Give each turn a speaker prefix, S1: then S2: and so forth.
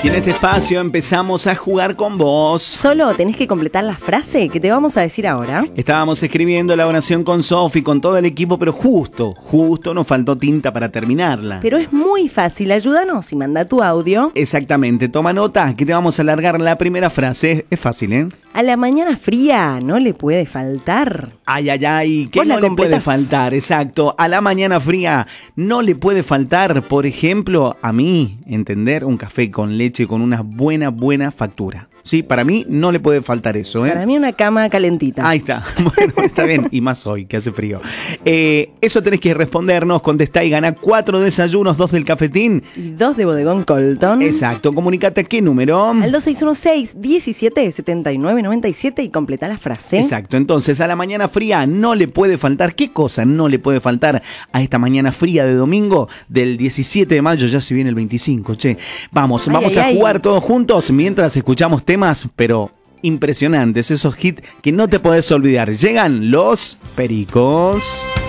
S1: Y en este espacio empezamos a jugar con vos.
S2: Solo tenés que completar la frase que te vamos a decir ahora.
S1: Estábamos escribiendo la oración con Sofi, con todo el equipo, pero justo nos faltó tinta para terminarla.
S2: Pero es muy fácil, ayúdanos y manda tu audio.
S1: Exactamente, toma nota que te vamos a alargar la primera frase. Es fácil, ¿eh?
S2: A la mañana fría no le puede faltar.
S1: Ay, ¿qué
S2: Vos
S1: no
S2: la
S1: le puede
S2: completás.
S1: faltar? Exacto, a la mañana fría no le puede faltar, por ejemplo, a mí, entender, un café con leche con una buena factura. Sí, para mí no le puede faltar eso, ¿eh?
S2: Para mí una cama calentita.
S1: Ahí está, bueno, está bien, y más hoy, que hace frío. Eso tenés que respondernos, contestá y ganá 4 desayunos, 2 del cafetín.
S2: Y 2 de bodegón Colton.
S1: Exacto, comunicate a qué número.
S2: Al 2616-177997 y completa la frase.
S1: Exacto, entonces a la mañana fría no le puede faltar. ¿Qué cosa no le puede faltar a esta mañana fría de domingo del 17 de mayo? Ya se viene el 25, che. Vamos a jugar todos juntos mientras escuchamos temas, pero impresionantes, esos hits que no te podés olvidar. Llegan los Pericos.